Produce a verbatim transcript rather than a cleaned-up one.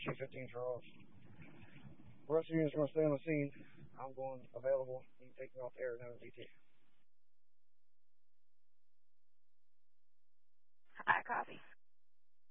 Chief fifteen Charles. The rest of you is going to stay on the scene. I'm going available. You can take me off the air now, D T.